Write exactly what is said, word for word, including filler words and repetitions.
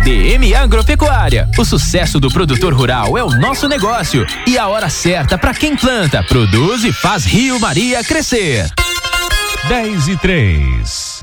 D M Agropecuária. O sucesso do produtor rural é o nosso negócio e a hora certa para quem planta, produz e faz Rio Maria crescer. dez e três.